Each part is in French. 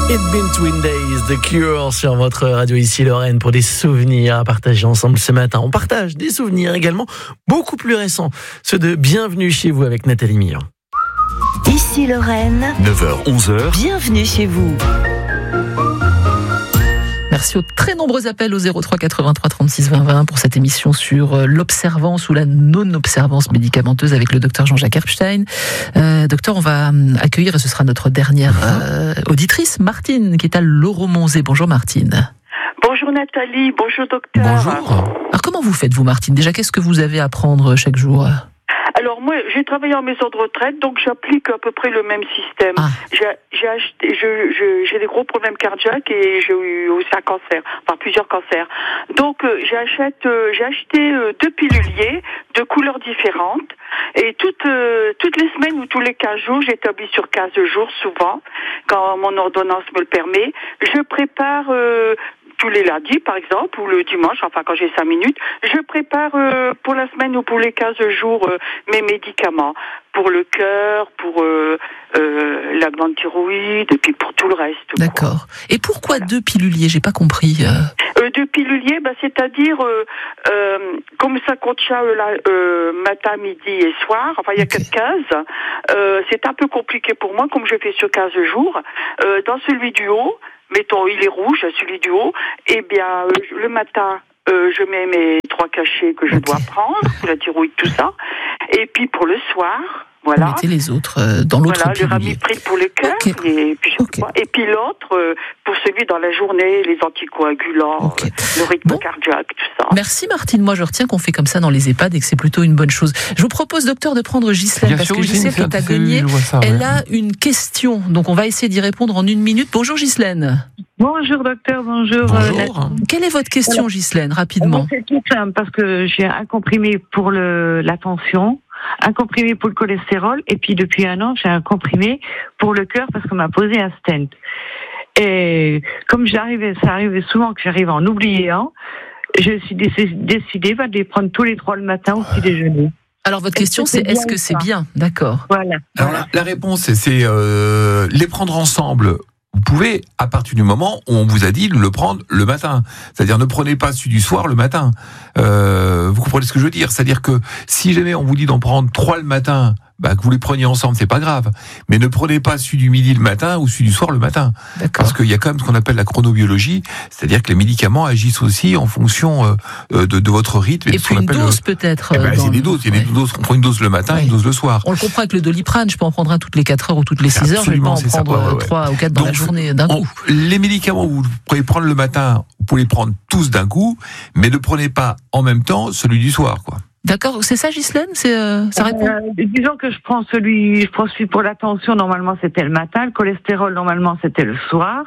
It's been twin days, The Cure sur votre radio ici Lorraine pour des souvenirs à partager ensemble ce matin. On partage des souvenirs également beaucoup plus récents, ceux de Bienvenue chez vous avec Nathalie Millon. Ici Lorraine, 9h-11h, bienvenue chez vous. Merci aux très nombreux appels au 03 83 36 20 20 pour cette émission sur l'observance ou la non-observance médicamenteuse avec le docteur Jean-Jacques Erpstein. Docteur, on va accueillir, et ce sera notre dernière auditrice, Martine, qui est à Loromonzé. Bonjour Martine. Bonjour Nathalie, bonjour docteur. Bonjour. Alors comment vous faites vous Martine ? Déjà, qu'est-ce que vous avez à prendre chaque jour ? Alors moi, j'ai travaillé en maison de retraite, donc j'applique à peu près le même système. Ah. J'ai des gros problèmes cardiaques et j'ai eu aussi un cancer, enfin plusieurs cancers. Donc j'ai acheté 2 piluliers de couleurs différentes et toutes les semaines ou tous les 15 jours, j'établis sur 15 jours souvent, quand mon ordonnance me le permet. Je prépare tous les lundis, par exemple, ou le dimanche, enfin quand j'ai 5 minutes, je prépare pour la semaine ou pour les 15 jours mes médicaments. Pour le cœur, pour la glande thyroïde, et puis pour tout le reste. D'accord. Quoi. Et pourquoi 2 piluliers ? J'ai pas compris. 2 piluliers, c'est-à-dire, comme ça contient matin, midi et soir, enfin il y a 4 cases, c'est un peu compliqué pour moi, comme je fais sur 15 jours. Dans celui du haut, mettons, il est rouge, celui du haut, eh bien, le matin, je mets mes 3 cachets que je dois prendre, pour la thyroïde, tout ça. Et puis pour le soir, voilà. Vous mettez les autres dans l'autre pilulier. pilulier. Voilà, le Ramipril pour le cœur, et puis l'autre, pour celui dans la journée, les anticoagulants, le rythme cardiaque, tout ça. Merci Martine, moi je retiens qu'on fait comme ça dans les EHPAD et que c'est plutôt une bonne chose. Je vous propose docteur de prendre Ghislaine, parce que Ghislaine qui est à Guenier, elle a une question, donc on va essayer d'y répondre en 1 minute. Bonjour Ghislaine. Bonjour docteur, bonjour. Quelle est votre question Ghislaine, rapidement? C'est tout simple, parce que j'ai un comprimé pour la tension, un comprimé pour le cholestérol, et puis depuis 1 an, j'ai un comprimé pour le cœur parce qu'on m'a posé un stent. Et comme ça arrivait souvent que j'arrive à en oublier un, je suis décidée de les prendre tous les 3 le matin au petit déjeuner. Alors votre question c'est est-ce que c'est bien? D'accord. Voilà. Alors la réponse c'est les prendre ensemble. Vous pouvez, à partir du moment où on vous a dit de le prendre le matin. C'est-à-dire, ne prenez pas celui du soir le matin. Vous comprenez ce que je veux dire? C'est-à-dire que si jamais on vous dit d'en prendre 3 le matin, que vous les preniez ensemble, c'est pas grave. Mais ne prenez pas celui du midi le matin ou celui du soir le matin. D'accord. Parce qu'il y a quand même ce qu'on appelle la chronobiologie. C'est-à-dire que les médicaments agissent aussi en fonction de votre rythme. Et puis une dose peut-être. C'est des doses. Il y a des doses. On prend une dose le matin, une dose le soir. On le comprend avec le Doliprane. Je peux en prendre un toutes les 4 heures ou toutes les 6 heures. Je vais pas en prendre 3 ou 4 dans la journée d'un coup. Les médicaments, vous pouvez prendre le matin, vous pouvez les prendre tous d'un coup, mais ne prenez pas en même temps celui du soir, quoi. D'accord, c'est ça Ghislaine, ça répond. Disons que je prends celui pour la tension, normalement c'était le matin, le cholestérol normalement c'était le soir.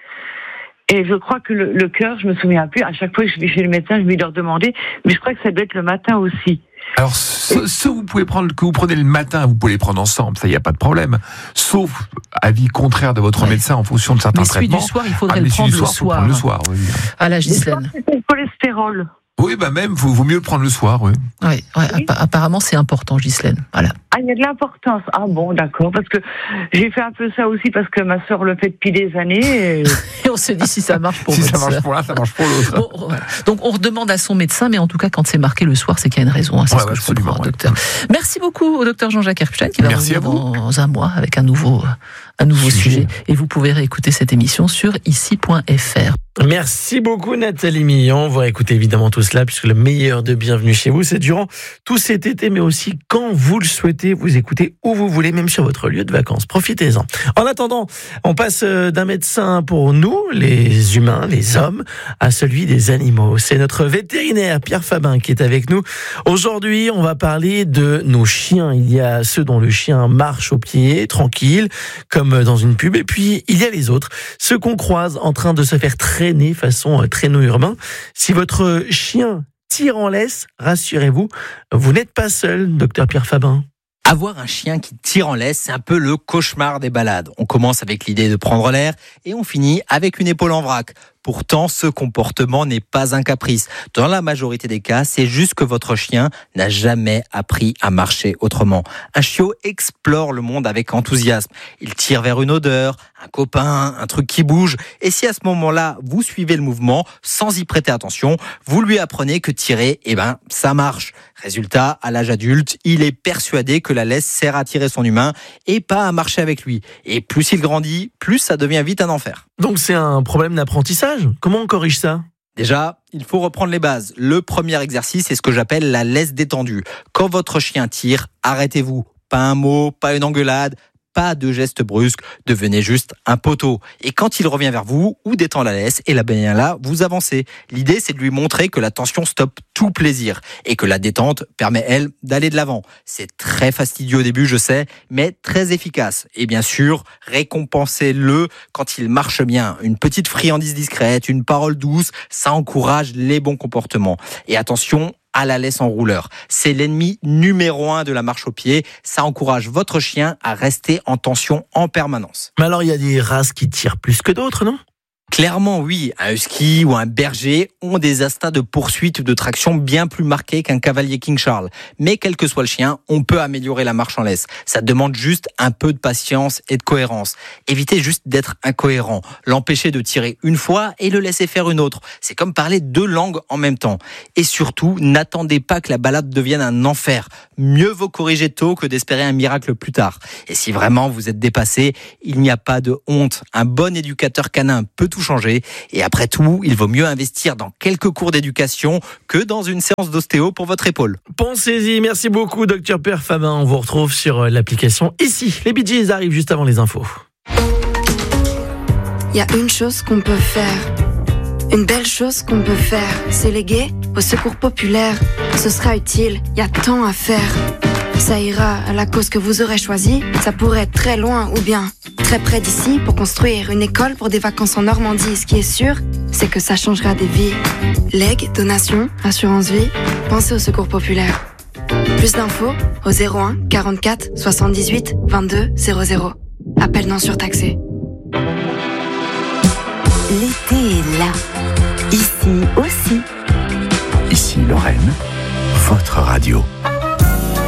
Et je crois que le cœur, je me souviens plus, à chaque fois que je vais chez le médecin, je vais leur demander, mais je crois que ça doit être le matin aussi. Alors, ceux que vous prenez le matin, vous pouvez les prendre ensemble, ça, il n'y a pas de problème. Sauf avis contraire de votre médecin en fonction de certains traitements. Mais celui du soir, il faudrait le prendre le soir. Oui. Ah là, Ghislaine. C'est le cholestérol. Oui, même, vaut mieux le prendre le soir, oui. Oui. Apparemment, c'est important, Ghislaine. Voilà. Ah, il y a de l'importance. Ah bon, d'accord, parce que j'ai fait un peu ça aussi parce que ma sœur le fait depuis des années. Et on se dit si ça marche pour ça marche pour l'un, ça marche pour l'autre. Bon, donc on redemande à son médecin, mais en tout cas, quand c'est marqué le soir, c'est qu'il y a une raison. C'est ce que je comprends, docteur. Merci beaucoup au docteur Jean-Jacques Erpstein qui va revenir dans 1 mois avec un nouveau sujet. Et vous pouvez réécouter cette émission sur ici.fr. Merci beaucoup Nathalie Millon. Vous réécoutez évidemment tout cela puisque le meilleur de Bienvenue chez vous, c'est durant tout cet été, mais aussi quand vous le souhaitez, vous écoutez où vous voulez, même sur votre lieu de vacances. Profitez-en. En attendant, on passe d'un médecin pour nous, les humains, les hommes, à celui des animaux. C'est notre vétérinaire Pierre Fabin qui est avec nous. Aujourd'hui, on va parler de nos chiens. Il y a ceux dont le chien marche au pied, tranquille, comme dans une pub. Et puis, il y a les autres, ceux qu'on croise en train de se faire traîner façon traîneau urbain. Si votre chien tire en laisse, rassurez-vous, vous n'êtes pas seul, docteur Pierre Fabin. Avoir un chien qui tire en laisse, c'est un peu le cauchemar des balades. On commence avec l'idée de prendre l'air et on finit avec une épaule en vrac. Pourtant, ce comportement n'est pas un caprice. Dans la majorité des cas, c'est juste que votre chien n'a jamais appris à marcher autrement. Un chiot explore le monde avec enthousiasme. Il tire vers une odeur, un copain, un truc qui bouge. Et si à ce moment-là, vous suivez le mouvement sans y prêter attention, vous lui apprenez que tirer, ça marche. Résultat, à l'âge adulte, il est persuadé que la laisse sert à tirer son humain et pas à marcher avec lui. Et plus il grandit, plus ça devient vite un enfer. Donc c'est un problème d'apprentissage. Comment on corrige ça ? Déjà, il faut reprendre les bases. Le premier exercice, c'est ce que j'appelle la laisse détendue. Quand votre chien tire, arrêtez-vous. Pas un mot, pas une engueulade, pas de gestes brusques, devenez juste un poteau. Et quand il revient vers vous, ou détend la laisse, et là, vous avancez. L'idée, c'est de lui montrer que la tension stoppe tout plaisir, et que la détente permet, elle, d'aller de l'avant. C'est très fastidieux au début, je sais, mais très efficace. Et bien sûr, récompensez-le quand il marche bien. Une petite friandise discrète, une parole douce, ça encourage les bons comportements. Et attention, à la laisse en rouleur. C'est l'ennemi numéro 1 de la marche au pied. Ça encourage votre chien à rester en tension en permanence. Mais alors, il y a des races qui tirent plus que d'autres, non ? Clairement, oui. Un husky ou un berger ont des instincts de poursuite ou de traction bien plus marqués qu'un cavalier King Charles. Mais quel que soit le chien, on peut améliorer la marche en laisse. Ça demande juste un peu de patience et de cohérence. Évitez juste d'être incohérent. L'empêcher de tirer une fois et le laisser faire une autre. C'est comme parler 2 langues en même temps. Et surtout, n'attendez pas que la balade devienne un enfer. Mieux vaut corriger tôt que d'espérer un miracle plus tard. Et si vraiment vous êtes dépassé, il n'y a pas de honte. Un bon éducateur canin peut tout changer. Et après tout, il vaut mieux investir dans quelques cours d'éducation que dans une séance d'ostéo pour votre épaule. Pensez-y. Merci beaucoup, Dr Pierre Fabin. On vous retrouve sur l'application ici. Les Bee Gees arrivent juste avant les infos. Il y a une chose qu'on peut faire. Une belle chose qu'on peut faire. C'est léguer au secours populaire. Ce sera utile. Il y a tant à faire. Ça ira à la cause que vous aurez choisie. Ça pourrait être très loin ou bien très près d'ici pour construire une école pour des vacances en Normandie. Ce qui est sûr, c'est que ça changera des vies. Legs, donations, assurance vie, pensez au secours populaire. Plus d'infos au 01 44 78 22 00. Appel non surtaxé. L'été est là. Ici aussi. Ici Lorraine, votre radio.